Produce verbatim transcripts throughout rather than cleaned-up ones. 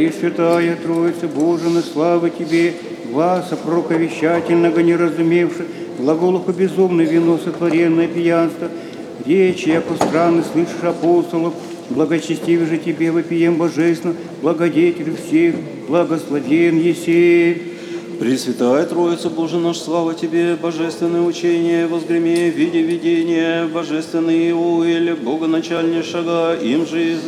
Пресвятая Троица, Божия, на славу Тебе, гласа пророковещательного не разумевши, глаголуху безумно вино сотворенное пьянство, речи, яко странно слышишь апостолов, благочестивый же Тебе вопием божественно, благодетель всех, благословен еси. Пресвятая Троица, Боже наш, слава Тебе, божественное учение, возгреми в виде видения, божественный Иуэль, богоначальнейшего, им же из,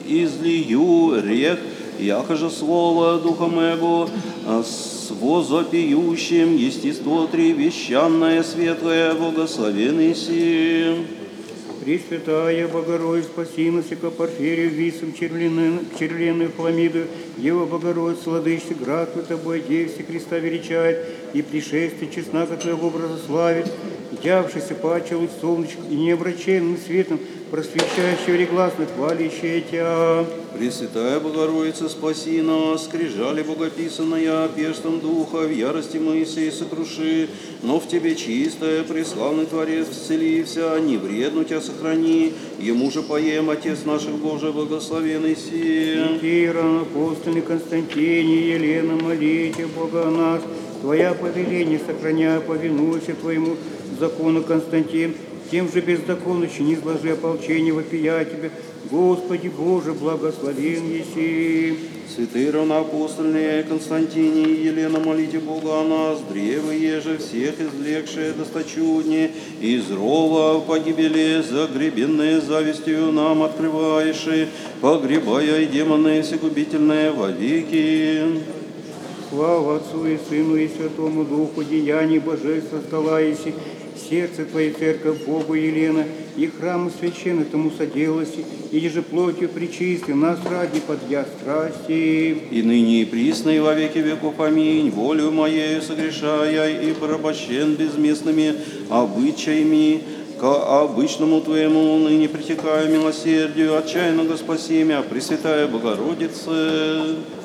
излию рех, яко же слово Духа Моего, с возопиющим естество тревещанное, светлое, благословенный си. Пресвятая Богородица, спаси нас, яко Порфирию, висом червленную хламиду, Дева Богородица, владычица, градку Тобой, Девсе Христа величает, и пришествие честнака Твоего образа славит, явшийся паче луч солнечек и необращенным светом, просвещающего регласно, хвалящее Тебя. Пресвятая Богородица, спаси нас, скрижали богописанная перстом Духа, в ярости Моисей сокруши, но в Тебе чистая, преславный Творец, вцелився, не вредну Тебя сохрани, Ему же поем, Отец наших Божий, благословенный си. Тиран, апостольный Константине, Елена, молите Бога о нас, Твоя повеление сохраняя, повинуйся Твоему закону, Константин, тем же беззаконночи не изложи ополчение, вопия Тебе, Господи Боже, благословен еси. Святые равноапостольные Константине и Елена, молите Бога о нас, древы еже всех извлекшие досточуднее, из рова погибели, загребенные завистью нам открываешь, погребая и демоны всегубительные вовеки. Слава Отцу и Сыну и Святому Духу, деяний божества стала еси, сердце Твоей церковь Богу Елена, и храму священный Тому соделаси, и же плотью причисти нас ради подъя страсти. И ныне и присно, и во веки веков, аминь, волю моею согрешая, и порабощен безместными обычаями, к обычному Твоему ныне притекаю милосердию, отчаянного спаси меня, Пресвятая Богородице.